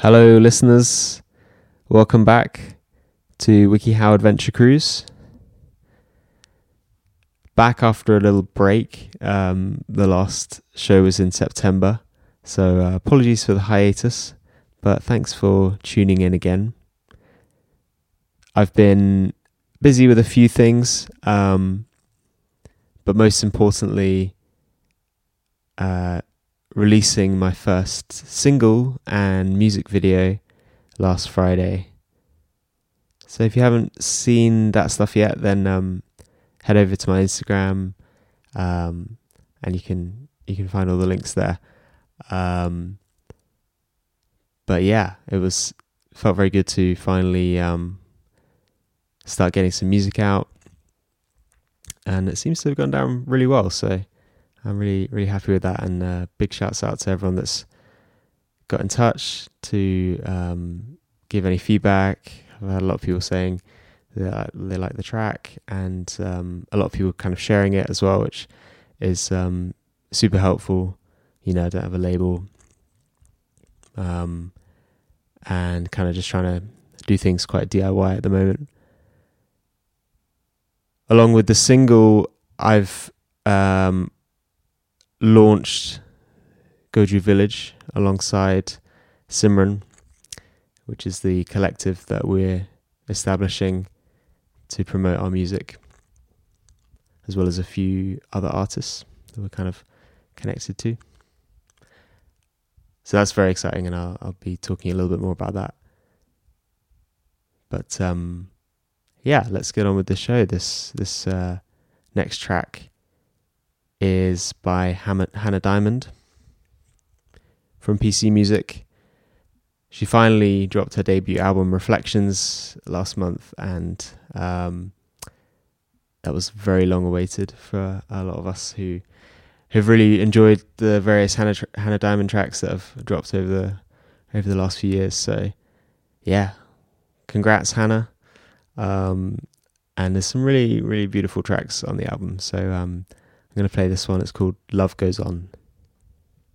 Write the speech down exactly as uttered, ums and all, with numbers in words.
Hello, listeners. Welcome back to WikiHow Adventure Cruise. Back after a little break. Um, the last show was in September, so uh, apologies for the hiatus, but thanks for tuning in again. I've been busy with a few things, um, but most importantly, uh, releasing my first single and music video last Friday. So if you haven't seen that stuff yet, then um, head over to my Instagram, um, and you can you can find all the links there. Um, but yeah, it was felt very good to finally um, start getting some music out, and it seems to have gone down really well. So I'm really, really happy with that, and uh, big shouts out to everyone that's got in touch to um, give any feedback. I've had a lot of people saying that they like the track, and um, a lot of people kind of sharing it as well, which is um, super helpful. You know, I don't have a label, um, and kind of just trying to do things quite D I Y at the moment. Along with the single, I've um, launched Goju Village alongside Simran, which is the collective that we're establishing to promote our music, as well as a few other artists that we're kind of connected to. So that's very exciting, and I'll, I'll be talking a little bit more about that. But um, yeah, let's get on with the show. This this uh, next track is by Hannah Diamond from P C Music. She finally dropped her debut album Reflections last month, and um, that was very long awaited for a lot of us who have really enjoyed the various Hannah, Hannah Diamond tracks that have dropped over the over the last few years. So yeah, congrats Hannah. Um, and there's some really, really beautiful tracks on the album. So um, I'm going to play this one. It's called Love Goes On.